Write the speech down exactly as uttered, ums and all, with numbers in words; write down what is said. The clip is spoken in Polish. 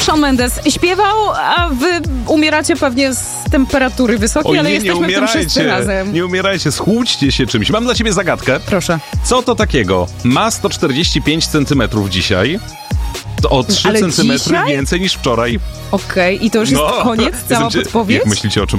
Shawn Mendes śpiewał, a wy umieracie pewnie z temperatury wysokiej, Oj, ale nie, jesteśmy nie w tym wszyscy umierajcie, razem. nie umierajcie, schłódźcie się czymś. Mam dla ciebie zagadkę. Proszę. Co to takiego? Ma sto czterdzieści pięć centymetrów dzisiaj. To o trzy Ale centymetry dzisiaj? więcej niż wczoraj. Okej, okay. I to już jest No, koniec, cała jestem cie- podpowiedź? Jak myślicie, o czym